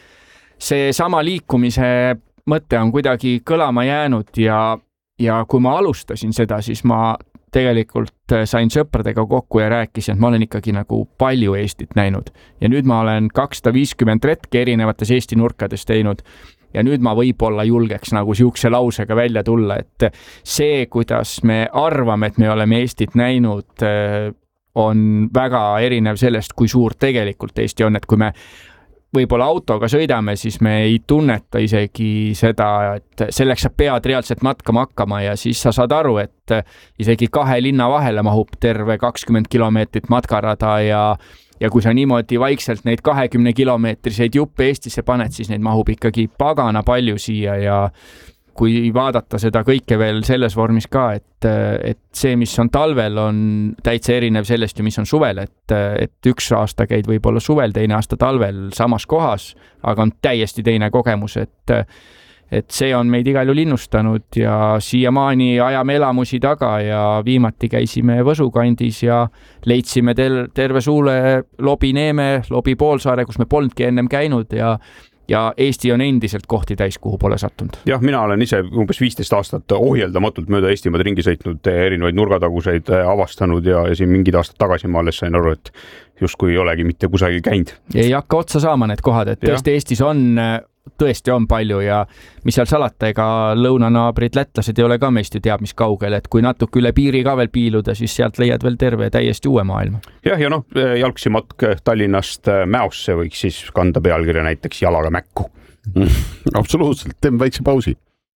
see sama liikumise mõte on kuidagi kõlama jäänud ja, ja kui ma alustasin seda, siis ma tegelikult sain sõpradega kokku ja rääkisin, et ma olen ikkagi nagu palju Eestit näinud. Ja nüüd ma olen kakssada viiskümmend retke erinevates Eesti nurkades teinud ja nüüd ma võib-olla julgeks nagu siukse lausega välja tulla, et see, kuidas me arvame, et me oleme Eestit näinud, on väga erinev sellest, kui suur tegelikult Eesti on, et kui me võib-olla autoga sõidame, siis me ei tunneta isegi seda, et selleks sa pead reaalselt matkama hakkama ja siis sa saad aru, et isegi kahe linna vahele mahub terve kakskümmend kilomeetrit matkarada ja, ja kui sa niimoodi vaikselt neid kahekümne kilomeetriseid juppe Eestisse paned, siis neid mahub ikkagi pagana palju siia ja kui vaadata seda kõike veel selles vormis ka, et, et see, mis on talvel, on täitsa erinev sellest ju, mis on suvel, et, et üks aasta käid võib-olla suvel, teine aasta talvel samas kohas, aga on täiesti teine kogemus, et, et see on meid igal juhul innustanud ja siiamaani ajame elamusi taga ja viimati käisime Võsu kandis ja leidsime ter- terve suule Lobi Neeme, Lobi Poolsaare, kus me polnudki ennem käinud ja ja Eesti on endiselt kohti täis, kuhu pole sattunud. Jah, mina olen ise umbes viisteist aastat ohjeldamatult mööda Eestimaad ringi sõitnud, erinevaid nurgataguseid avastanud ja, ja siin mingid aastad tagasi ma alles sain aru, et justkui ei olegi mitte kusagil käinud. Ei hakka otsa saama need kohad, et tõesti Eestis on, tõesti on palju ja mis seal salata, ega lõunanaabrid lätlased ei ole ka meist ju teab mis kaugel, et kui natuke üle piiri ka veel piiluda, siis sealt leiad veel terve täiesti uue maailma. Jah, ja noh, jalgsimatk Tallinnast Mäosse võiks siis kanda pealkirja näiteks jalaga Mäkku. Absoluutselt, teeme väikse pausi.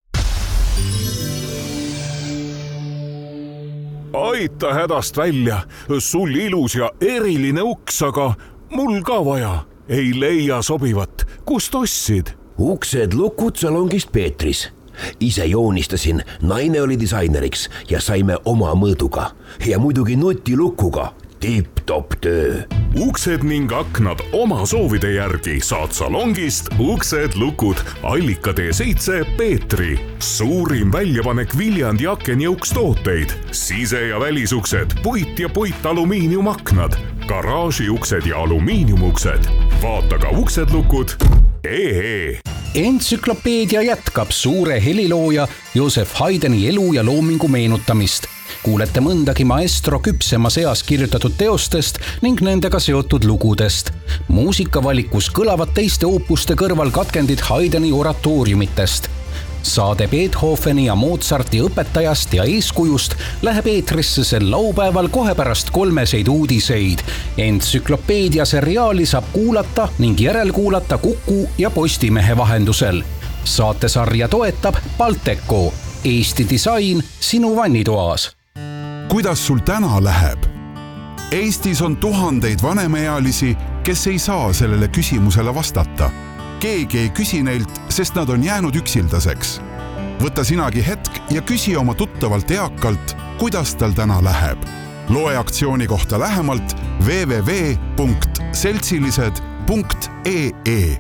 Aita hädast välja, sul ilus ja eriline uks, aga mul ka vaja. Ei leia sobivat. Kust ostsid? Uksed lukud salongist Peetris. Ise joonistasin, naine oli disaineriks ja saime oma mõõduga. Ja muidugi nutilukuga. Tip-top töö. Uksed ning aknad oma soovide järgi saad salongist Uksed lukud Allika tee seitse Peetri. Suurim väljapanek Viljandi akenjõukstooteid. Sise- ja välisuksed, puit ja puit alumiiniumaknad, garaažiuksed ja alumiiniumuksed. Vaata ka Uksed lukud. Ehee. Entsüklopeedia jätkab suure helilooja Joosef Haydni elu ja loomingu meenutamist. Kuulete mõndagi maestro küpsema seas kirjutatud teostest ning nendega seotud lugudest. Muusikavalikus kõlavad teiste oopuste kõrval katkendid Haydni oratooriumitest. Saade Beethoveni ja Mozarti õpetajast ja eeskujust läheb eetrisse sel laupäeval kohe pärast kolmeseid uudiseid. Entsüklopeedia seriaali saab kuulata ning järelkuulata Kuku ja Postimehe vahendusel. Saatesarja toetab Balteco. Eesti disain sinu vannitoas. Kuidas sul täna läheb? Eestis on tuhandeid vanemaealisi, kes ei saa sellele küsimusele vastata. Keegi ei küsi neilt, sest nad on jäänud üksildaseks. Võta sinagi hetk ja küsi oma tuttavalt eakalt, kuidas tal täna läheb. Loe aktsiooni kohta lähemalt w w w punkt seltsilised punkt e e.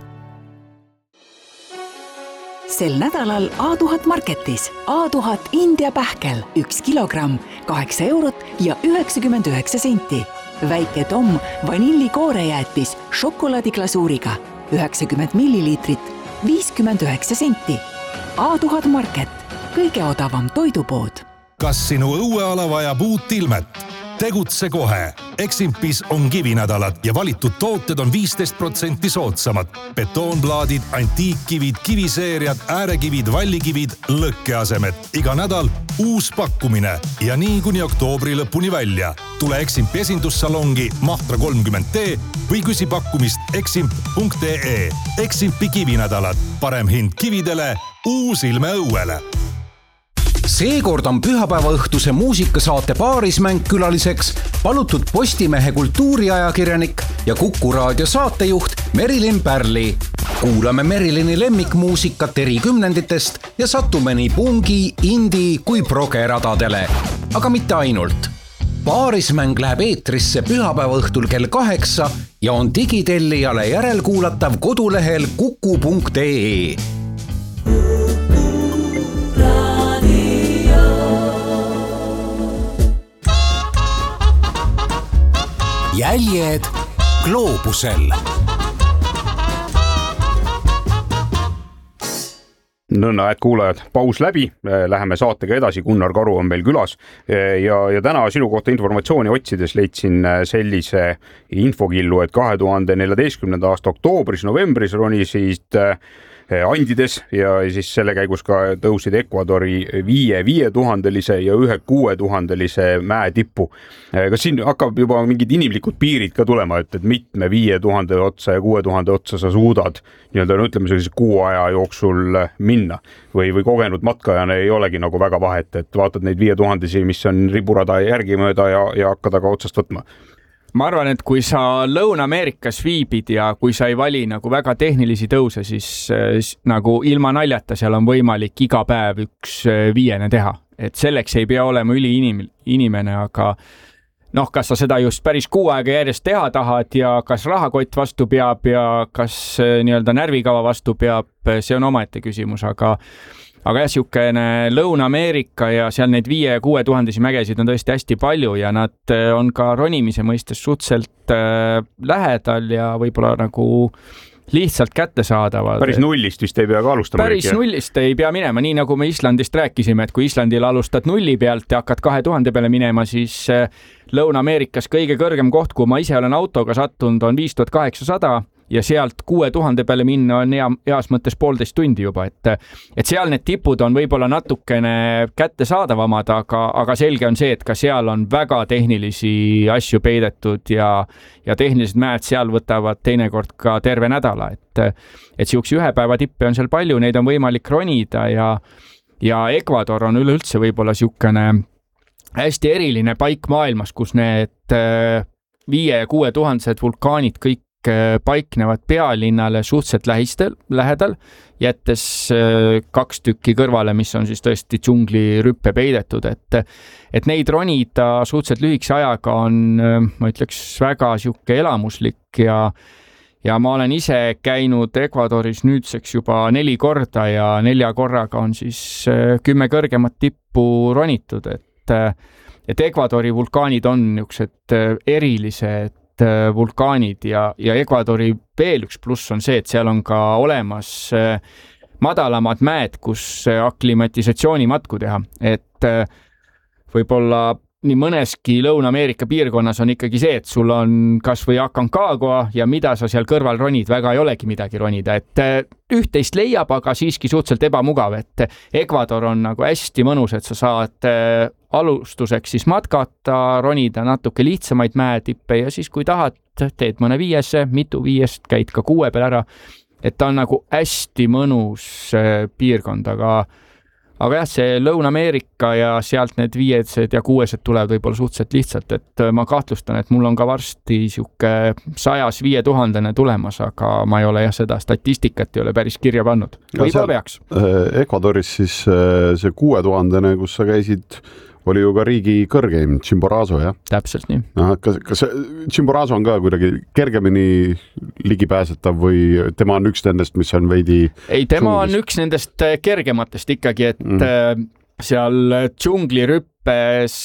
Sel nädalal A tuhat Marketis A tuhat India pähkel üks kilogramm, kaheksa eurot ja üheksakümmend üheksa senti. Väike Tom vanillikoorejäätis šokolaadiglasuuriga üheksakümmend milliliitrit, viiskümmend üheksa senti. A tuhat Market, kõige odavam toidupood. Kas sinu õueala vajab uut ilmet? Tegutse kohe. Eximpis on kivinädalad ja valitud tooted on viisteist protsenti soodsamad. Betoonplaadid, antiikkivid, kiviseeriad, äärekivid, vallikivid, lõkkeasemed. Iga nädal uus pakkumine ja nii kuni oktoobri lõpuni välja. Tule Eximpi esindussalongi Mahtra kolmkümmend D või küsi pakkumist eximp punkt e e. Eximpi kivinädalad. Parem hind kividele, uus ilme õuele. Seekord on pühapäeva õhtuse muusikasaate Paarismäng külaliseks palutud Postimehe kultuuriajakirjanik ja Kuku raadio saatejuht Merilin Pärli. Kuulame Merilini lemmikmuusikat eri kümnenditest ja satume nii pungi, indi kui progeradadele. Aga mitte ainult. Paarismäng läheb eetrisse pühapäeva õhtul kell kaheksa ja on digitellijale järelkuulatav kodulehel kuku punkt e e. Jäljed gloobusel. Nõnda, et kuulajad, paus läbi, läheme saatega edasi, Gunnar Karu on meil külas ja, ja täna sinu kohta informatsiooni otsides leidsin sellise infokillu, et kahe tuhande neljateistkümnenda aasta oktoobris, novembris ronisid Andides ja siis selle käigus ka tõusid Ecuadori viie viie tuhandelise ja ühe kuue tuhandelise mäe tippu. Kas siin hakkab juba mingid inimlikud piirid ka tulema, et, et mitme viie tuhande otsa ja kuue tuhande otsa sa suudad nii-öelda, no ütleme sellise kuu aja jooksul minna või, või kogenud matkajana ei olegi nagu väga vahet, et vaatad neid viie tuhandesi, mis on riburada järgi mööda ja, ja hakkad aga otsast võtma. Ma arvan, et kui sa Lõuna-Ameerikas viibid ja kui sa ei vali nagu väga tehnilisi tõuse, siis nagu ilma naljata seal on võimalik iga päev üks viiene teha. Et selleks ei pea olema üli inim, inimene, aga noh, kas sa seda just päris kuu aega järjest teha tahad ja kas rahakott vastu peab ja kas nii-öelda närvikava vastu peab, see on omaette küsimus, aga Aga jah, siukene Lõuna-Ameerika ja seal neid viie ja kuue tuhandesi mägesid on tõesti hästi palju ja nad on ka ronimise mõistes suhteliselt äh, lähedal ja võib-olla nagu lihtsalt kättesaadavad. Päris nullist vist ei pea ka alustama. Päris kõik, nullist ei pea minema, nii nagu me Islandist rääkisime, et kui Islandil alustad nulli pealt ja hakkad kahe tuhande peale minema, siis Lõuna-Ameerikas kõige kõrgem koht, kui ma ise olen autoga sattunud, on viis tuhat kaheksasada ja sealt kuue tuhande peale minna on hea, heas mõttes poolteist tundi juba, et, et seal need tipud on võib-olla natukene kättesaadavamad, aga, aga selge on see, et ka seal on väga tehnilisi asju peidetud ja, ja tehnilised mäed seal võtavad teinekord ka terve nädala, et, et siuksi ühe päeva tippe on seal palju, neid on võimalik ronida ja, ja Ecuador on üleüldse võib-olla siukene hästi eriline paik maailmas, kus need viie ja kuue tuhandesed vulkaanid kõik paiknevad pealinnale suhteliselt lähistel, lähedal, jättes kaks tükki kõrvale, mis on siis tõesti džungli rüppe peidetud, et, et neid ronida suhteliselt lühikese ajaga on, ma ütleks, väga siuke elamuslik ja, ja ma olen ise käinud Ecuadoris nüüdseks juba neli korda ja nelja korraga on siis kümme kõrgemat tippu ronitud, et, et Ecuadori vulkaanid on niisugused erilised vulkaanid ja, ja Ecuadori veel üks pluss on see, et seal on ka olemas madalamad mäed, kus aklimatisatsiooni matku teha, et võib-olla nii mõneski Lõuna-Ameerika piirkonnas on ikkagi see, et sul on kas või Aconcagua ja mida sa seal kõrval ronid, väga ei olegi midagi ronida, et üht-teist leiab, aga siiski suhteliselt ebamugav, et Ecuador on nagu hästi mõnus, et sa saad alustuseks siis matkata, ronida natuke lihtsamaid mäetippe ja siis kui tahad, teed mõne viiese, mitu viiest, käid ka kuue peal ära, et ta on nagu hästi mõnus piirkond, aga aga jah, see Lõuna-Ameerika ja sealt need viiesed ja kuuesed tulevad võib-olla suhteliselt lihtsalt, et ma kahtlustan, et mul on ka varsti siuke sajas viie tuhandene tulemas, aga ma ei ole jah seda statistikat ei ole päris kirja pannud. Võib-olla peaks. Ecuadoris siis see kuue tuhandene, kus sa käisid, oli ju ka riigi kõrgeim Chimborazo, jah? Täpselt nii. Aha, kas, kas Chimborazo on ka kuidagi kergemini ligipääsetav või tema on üks nendest, mis on veidi... Ei, tema on üks nendest kergematest ikkagi, et mm. seal džunglirüppes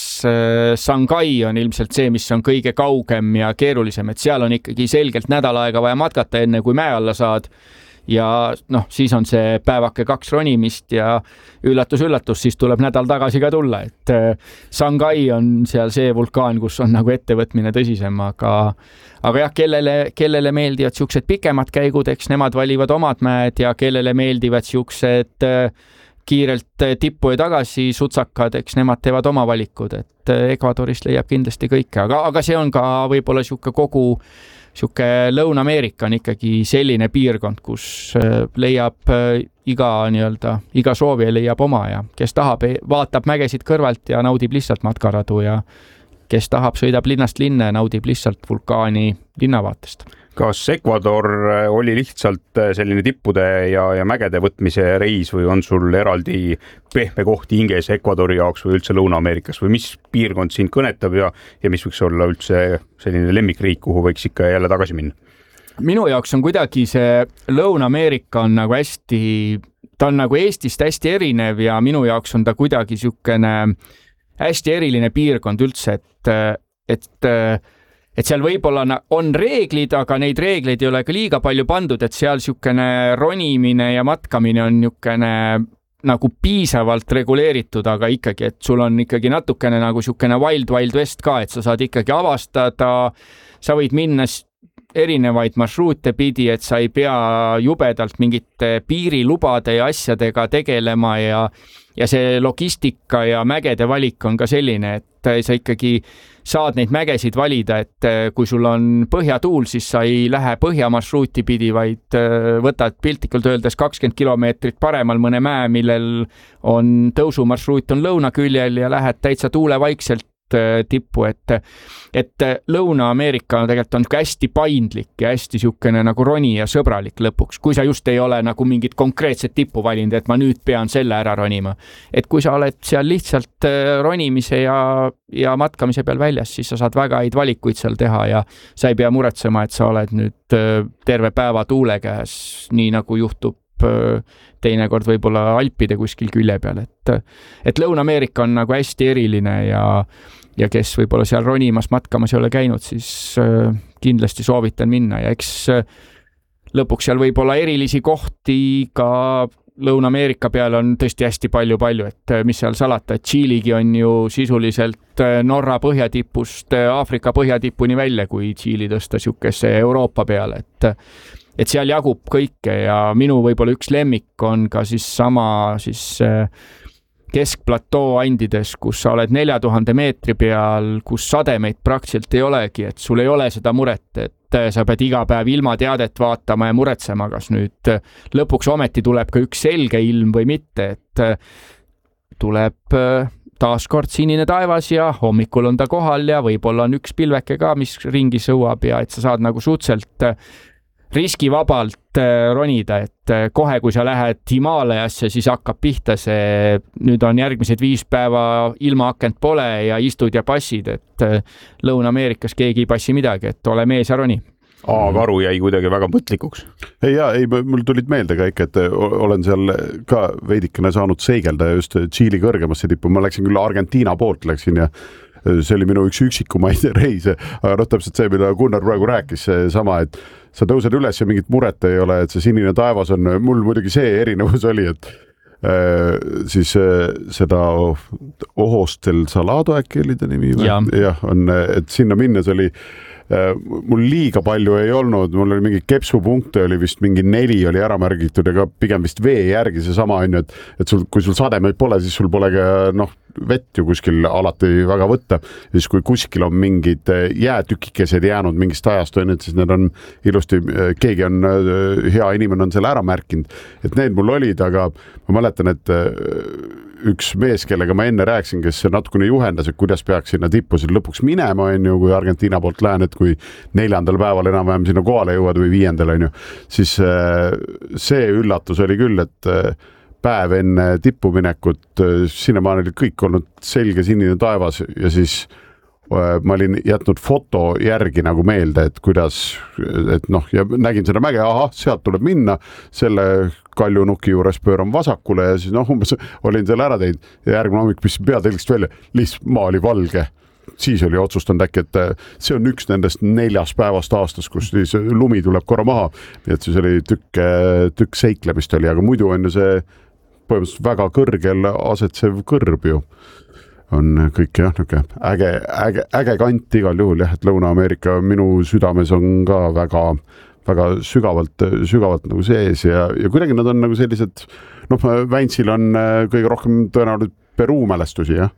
Sangai on ilmselt see, mis on kõige kaugem ja keerulisem, et seal on ikkagi selgelt nädal aega vaja matkata enne, kui mäe alla saad. Ja noh, siis on see päevake kaks ronimist ja üllatus-üllatus, siis tuleb nädal tagasi ka tulla, et Sangai on seal see vulkaan, kus on nagu ettevõtmine tõsisem, aga, aga jah, kellele, kellele meeldivad siuksed pikemad käigud, eks nemad valivad omad mäed ja kellele meeldivad siuksed kiirelt tippu ja tagasi sutsakad, eks nemad teevad oma valikud, et Ecuadorist leiab kindlasti kõike, aga, aga see on ka võib-olla siuke kogu siuke Lõuna-Ameerika on ikkagi selline piirkond, kus leiab iga nii-öelda, iga soovija leiab oma ja kes tahab, vaatab mägesid kõrvalt ja naudib lihtsalt matkaradu ja kes tahab, sõidab linnast linna ja naudib lihtsalt vulkaani linnavaatest. Kas Ecuador oli lihtsalt selline tippude ja, ja mägede võtmise reis või on sul eraldi pehme koht hinges Ecuadori jaoks või üldse Lõuna-Ameerikas või mis piirkond sind kõnetab ja, ja mis võiks olla üldse selline lemmikriik, kuhu võiks ikka jälle tagasi minna? Minu jaoks on kuidagi see Lõuna-Ameerika on nagu hästi, ta on nagu Eestist hästi erinev ja minu jaoks on ta kuidagi siukene hästi eriline piirkond üldse, et, et et seal võib-olla on reeglid, aga neid reegleid ei ole ka liiga palju pandud, et seal siukene ronimine ja matkamine on niukene nagu piisavalt reguleeritud, aga ikkagi, et sul on ikkagi natukene nagu siukene wild wild west ka, et sa saad ikkagi avastada, sa võid minna erinevaid marsruute pidi, et sa ei pea jubedalt mingite piirilubade ja asjadega tegelema ja, ja see logistika ja mägede valik on ka selline, et sa ikkagi saad neid mägesid valida, et kui sul on põhjatuul, siis sa ei lähe põhjamarsruuti pidi, vaid võtad piltlikult öeldes kakskümmend kilomeetrit paremal mõne mäe, millel on tõusumarsruut on lõunaküljel ja lähed täitsa tuule vaikselt tippu, et, et Lõuna-Ameerika tegelikult on hästi paindlik ja hästi siukene nagu roni ja sõbralik lõpuks, kui sa just ei ole nagu mingit konkreetset tippu valinud, et ma nüüd pean selle ära ronima. Et kui sa oled seal lihtsalt ronimise ja, ja matkamise peal väljas, siis sa saad väga häid valikuid seal teha ja sa ei pea muretsema, et sa oled nüüd terve päeva tuule käes, nii nagu juhtub teinekord võib-olla Alpide kuskil külje peal, et, et Lõuna-Ameerika on nagu hästi eriline ja, ja kes võib-olla seal ronimas matkamas ei ole käinud, siis kindlasti soovitan minna ja eks lõpuks seal võib-olla erilisi kohti ka Lõuna-Ameerika peal on tõesti hästi palju-palju, et mis seal salata, et Tšiiligi on ju sisuliselt Norra põhjatipust Aafrika põhjatipuni välja, kui Tšiili tõsta siukese Euroopa peale, et et seal jagub kõike ja minu võib-olla üks lemmik on ka siis sama siis keskplatoo andides, kus sa oled nelja tuhande meetri peal, kus sademeid praktiliselt ei olegi, et sul ei ole seda muret, et sa pead iga päev ilmateadet vaatama ja muretsema, kas nüüd lõpuks ometi tuleb ka üks selge ilm või mitte, et tuleb taaskord sinine taevas ja hommikul on ta kohal ja võib-olla on üks pilveke ka, mis ringi sõuab ja et sa saad nagu suhteliselt riskivabalt ronida, et kohe, kui sa lähed Himaalajasse, siis hakkab pihta see, nüüd on järgmised viis päeva ilmaakent pole ja istud ja passid, et Lõuna-Ameerikas keegi ei passi midagi, et ole mees ja roni. A-karu jäi kuidagi väga mõtlikuks. Ei, jaa, ei, mul tulid meelde kõik, et olen seal ka veidikene saanud seigelda just Tšiili kõrgemasse tippu. Ma läksin küll Argentiina poolt, läksin ja see oli minu üks üksikumaid reise, aga noh, täpselt see, mida Gunnar praegu rääkis, see sama, et sa tõused üles ja mingit muret ei ole, et see sinine taevas on, mul muidugi see erinevus oli, et äh, siis äh, seda Ojos del Salado äkki oli ta nimi või? Ja. Jah, on, et sinna minnes oli mul liiga palju ei olnud, mul oli mingi kepsupunkte, oli vist mingi neli oli ära märgitud ja ka pigem vist vee järgi see sama on ju, et, et sul, kui sul sademeid pole, siis sul pole ka noh, vett ju kuskil alati väga võtta. Ja siis kui kuskil on mingid jäätükikesed jäänud mingist ajast, on, et siis need on ilusti, keegi on hea inimene on selle ära märkinud, et need mul olid, aga ma mäletan, et üks mees, kellega ma enne rääksin, kes natukene juhendas, et kuidas peaks sinna tippusid lõpuks minema, on ju, kui Argentiina poolt lähen, et kui neljandal päeval enam-vähem sinna kohale jõuad või viiendal, on ju, siis see üllatus oli küll, et päev enne tippuminekut, sinna ma olin kõik olnud selge sinine taevas ja siis ma olin jätnud foto järgi nagu meelde, et kuidas, et noh, ja nägin seda mäge, aha, sealt tuleb minna, selle kaljunuki juures pööran vasakule ja siis noh, umbes olin selle ära teinud ja järgmine hommik pistsin peatelgist välja, lihtsalt maa oli valge. Siis oli otsustanud äkki, et see on üks nendest neljast päevast aastas, kus siis lumi tuleb korra maha, nii et siis oli tükk, tükk seiklemist oli, aga muidu on ju see põhimõtteliselt väga kõrgel asetsev kõrb ju. On kõik jah, niuke äge, äge, äge kant igal juhul jah, et Lõuna-Ameerika minu südames on ka väga, väga sügavalt, sügavalt nagu sees ja, ja kuidagi nad on nagu sellised, noh, Väntsil on kõige rohkem tõenäoliselt Peruu mälestusi, jah,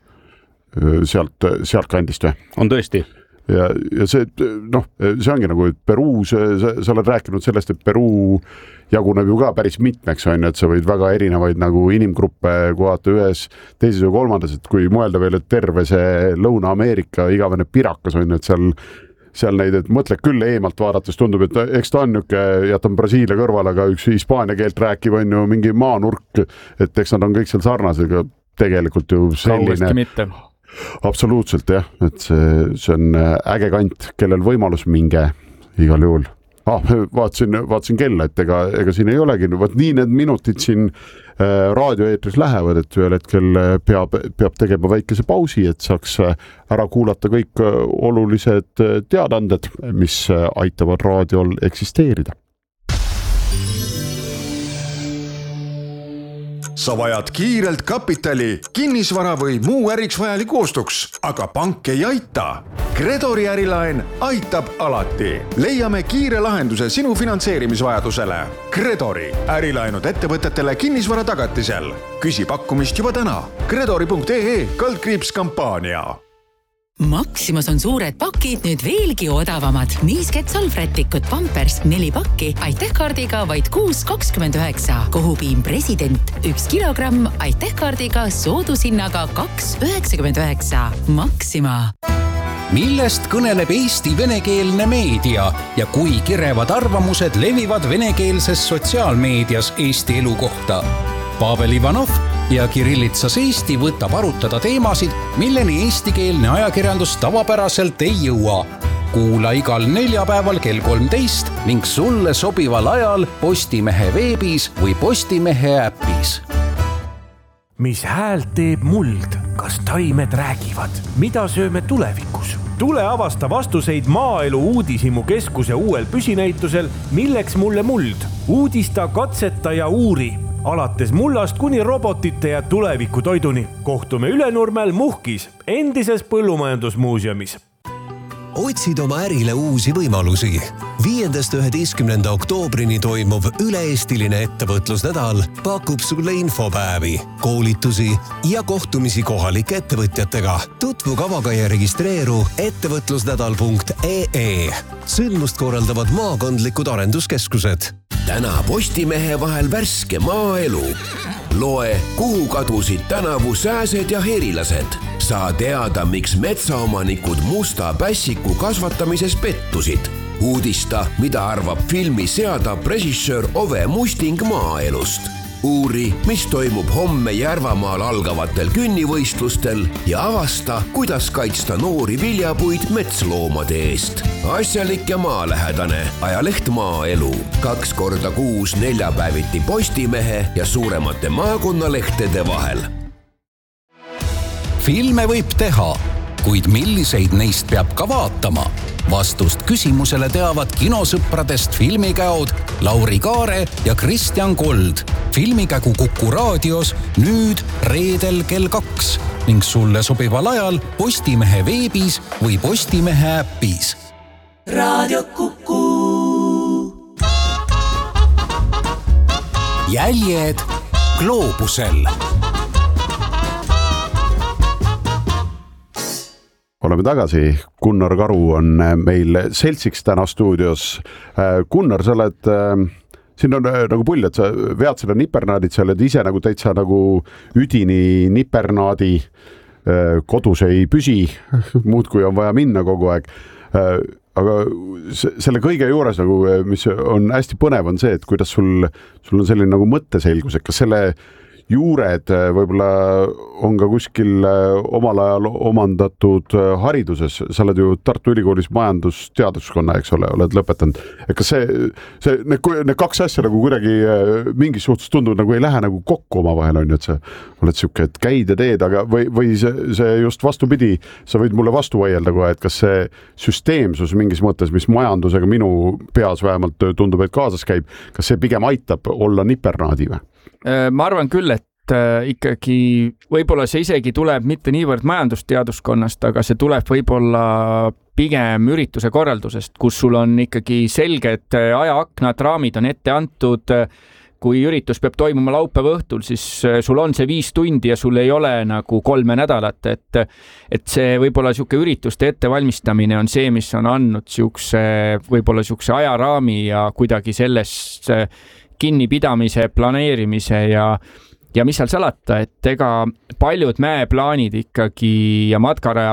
sealt, sealt kandist või? On tõesti. Ja, ja see, noh, see ongi nagu, et Peruu, sa, sa oled rääkinud sellest, et Peruu jaguneb ju ka päris mitmeks, on, et sa võid väga erinevaid nagu inimgruppe kohata ühes, teises või kolmandas, et kui mõelda veel, et terve see Lõuna-Ameerika igavene pirakas on, et seal, seal neid, et mõtled küll eemalt vaadates, tundub, et eks ta on niuke, jätan Brasiilia kõrval, aga üks hispaania keelt rääkib on ju mingi maanurk, et eks nad on kõik seal sarnased, aga tegelikult ju selline... Kauesti mitte. Absoluutselt jah, et see, see on äge kant, kellel võimalus minge igal juhul. Ah, vaatasin, vaatasin kella, et ega, ega siin ei olegi, vaat nii need minutid siin raadioeetris lähevad, et ühel hetkel peab, peab tegema väikese pausi, et saaks ära kuulata kõik olulised teadanded, mis aitavad raadiol eksisteerida. Sa vajad kiirelt kapitali, kinnisvara või muu äriks vajaliku ostuks, aga pank ei aita. Kredori ärilaen aitab alati. Leiame kiire lahenduse sinu finantseerimisvajadusele. Kredori ärilaenud ettevõtetele kinnisvara tagatisel. Küsi pakkumist juba täna. Kredori punkt ee kaldkriips kampaania. Maximas on suured pakid nüüd veelgi odavamad. Niisket salvrätikut Pampers neli pakki Aitäh-kaardiga vaid kuus kakskümmend üheksa. Kohupiim President üks kilogramm Aitäh-kaardiga soodushinnaga kaks üheksakümmend üheksa. Maxima. Millest kõneleb Eesti venekeelne meedia ja kui kirevad arvamused levivad venekeelses sotsiaalmeedias Eesti elu kohta? Pavel Ivanov ja Kirillitsas Eesti võtab arutada teemasid, milleni eestikeelne ajakirjandus tavapäraselt ei jõua. Kuula igal neljapäeval kell kolmteist ning sulle sobival ajal Postimehe veebis või Postimehe äpis. Mis häält teeb muld? Kas taimed räägivad? Mida sööme tulevikus? Tule avasta vastuseid Maaelu uudishimu keskuse uuel püsinäitusel Milleks mulle muld? Uudista, katseta ja uuri. Alates mullast kuni robotite ja tuleviku toiduni. Kohtume Ülenurmel Muhkis, endises põllumajandusmuuseumis. Otsid oma ärile uusi võimalusi. Viiendast üheteistkümnenda oktoobrini toimuv üle-eestiline ettevõtlusnädal pakub sulle infopäevi, koolitusi ja kohtumisi kohalike ettevõtjatega. Tutvu kavaga ja registreeru ettevõtlusnädal punkt ee. Sündmust korraldavad maakondlikud arenduskeskused. Täna Postimehe vahel värske maaelu. Loe, kuhu kadusid tänavu sääsed ja herilased. Saa teada, miks metsaomanikud musta pässiku kasvatamises pettusid. Uudista, mida arvab filmi seadab režissöör Ove Musting maaelust. Uuri, mis toimub homme Järvamaal algavatel künnivõistlustel ja avasta, kuidas kaitsta noori viljapuid metsloomade eest. Asjalik ja maalähedane ajaleht Maaelu. Kaks korda kuus neljapäeviti Postimehe ja suuremate maakonnalehtede vahel. Filme võib teha, kuid milliseid neist peab ka vaatama? Vastust küsimusele teavad kinosõpradest filmikäod Lauri Kaare ja Kristjan Kold. Filmikägu Kuku raadios nüüd reedel kell kaks ning sulle sobival ajal Postimehe veebis või Postimehe äpis. Raadio Kuku. Jäljed gloobusel. Oleme tagasi. Gunnar Karu on meil seltsiks täna stuudios. Gunnar, sa oled, siin on nagu pull, et sa vead seda nipernaadit, sa oled ise nagu täitsa nagu üdini nipernaadi, kodus ei püsi, muud kui on vaja minna kogu aeg. Aga selle kõige juures, nagu, mis on hästi põnev, on see, et kuidas sul, sul on selline nagu mõtteselgus, et kas selle juured võib-olla on ka kuskil omal ajal omandatud hariduses. Sa oled ju Tartu Ülikoolis majandusteaduskonna, eks ole, oled lõpetanud. Et kas see, see need, need kaks asja nagu kuidagi mingis suhtes tundub nagu ei lähe nagu kokku oma vahel, on ju, et sa oled siuke, et käid ja teed, aga või, või see, see just vastupidi, sa võid mulle vastu vaielda kohe, et kas see süsteemsus mingis mõttes, mis majandusega minu peas vähemalt tundub, et kaasas käib, kas see pigem aitab olla nipernaadi või? Ma arvan küll, et ikkagi võib-olla see isegi tuleb mitte niivõrd majandusteaduskonnast, aga see tuleb võib-olla pigem ürituse korraldusest, kus sul on ikkagi selged ajaaknad, raamid on ette antud. Kui üritus peab toimuma laupäeva õhtul, siis sul on see viis tundi ja sul ei ole nagu kolme nädalat, et, et see võib-olla siuke ürituste ettevalmistamine on see, mis on andnud siukse, võib-olla siukse ajaraami ja kuidagi sellest kinnipidamise, planeerimise ja, ja mis seal salata, et ega paljud mäeplaanid ikkagi ja matkaraja